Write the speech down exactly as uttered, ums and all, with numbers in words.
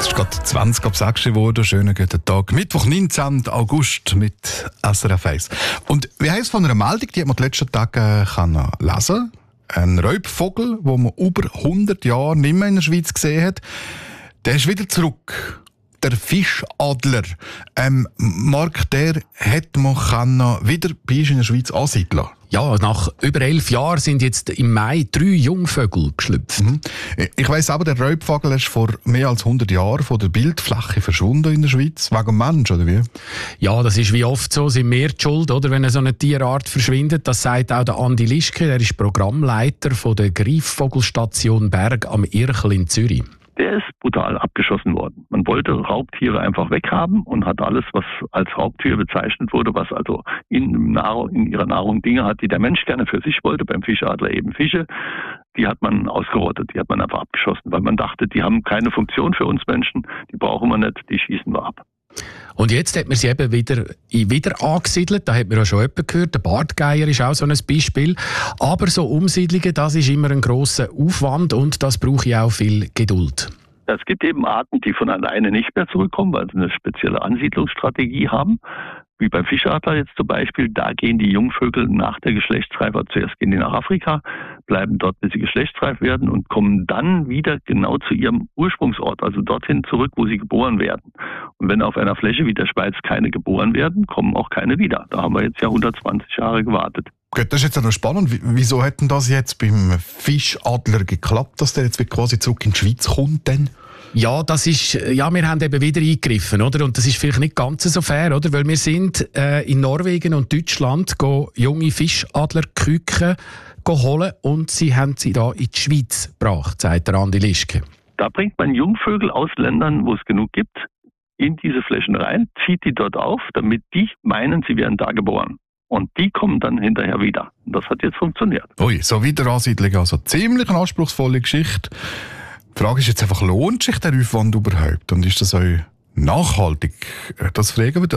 Es ist gerade zwanzig ab sechs geworden. Schönen guten Tag. Mittwoch, neunzehnten August mit S R F eins. Und wie heisst von einer Meldung, die hat man die letzten Tage äh, kann lesen. Ein Räubvogel, den man über hundert Jahre nicht mehr in der Schweiz gesehen hat, der ist wieder zurück. Der Fischadler. Ähm, Marc, der hat man kann wieder bei uns in der Schweiz ansiedeln. Ja, nach über elf Jahren sind jetzt im Mai drei Jungvögel geschlüpft. Mhm. Ich weiss aber, der Räubvogel ist vor mehr als hundert Jahren von der Bildfläche verschwunden in der Schweiz. Wegen dem Mensch, oder wie? Ja, das ist wie oft so, sind wir die Schuld, oder, wenn so eine Tierart verschwindet. Das sagt auch der Andi Lischke, der ist Programmleiter von der Greifvogelstation Berg am Irchel in Zürich. Der ist brutal abgeschossen worden. Man wollte Raubtiere einfach weghaben und hat alles, was als Raubtier bezeichnet wurde, was also in, Nahrung, in ihrer Nahrung Dinge hat, die der Mensch gerne für sich wollte, beim Fischadler eben Fische, die hat man ausgerottet, die hat man einfach abgeschossen, weil man dachte, die haben keine Funktion für uns Menschen, die brauchen wir nicht, die schießen wir ab. Und jetzt hat man sie eben wieder, wieder angesiedelt. Da hat man ja schon jemanden gehört. Der Bartgeier ist auch so ein Beispiel. Aber so Umsiedlungen, das ist immer ein grosser Aufwand und das braucht ja auch viel Geduld. Es gibt eben Arten, die von alleine nicht mehr zurückkommen, weil sie eine spezielle Ansiedlungsstrategie haben. Wie beim Fischadler jetzt zum Beispiel, da gehen die Jungvögel nach der Geschlechtsreife, zuerst gehen die nach Afrika, bleiben dort, bis sie geschlechtsreif werden und kommen dann wieder genau zu ihrem Ursprungsort, also dorthin zurück, wo sie geboren werden. Und wenn auf einer Fläche wie der Schweiz keine geboren werden, kommen auch keine wieder. Da haben wir jetzt ja hundertzwanzig Jahre gewartet. Gut, das ist jetzt noch spannend. Wieso hat denn das jetzt beim Fischadler geklappt, dass der jetzt quasi zurück in die Schweiz kommt denn? Ja, das ist, ja, wir haben eben wieder eingegriffen, oder? Und das ist vielleicht nicht ganz so fair, oder? Weil wir sind äh, in Norwegen und Deutschland go junge Fischadlerküken holen und sie haben sie da in die Schweiz gebracht, sagt der Andi Lischke. Da bringt man Jungvögel aus Ländern, wo es genug gibt, in diese Flächen rein, zieht die dort auf, damit die meinen, sie wären da geboren. Und die kommen dann hinterher wieder. Und das hat jetzt funktioniert. Ui, so Wiederansiedlung, also ziemlich eine anspruchsvolle Geschichte. Die Frage ist jetzt einfach, lohnt sich der Aufwand überhaupt? Und ist das auch nachhaltig? Das fragen wir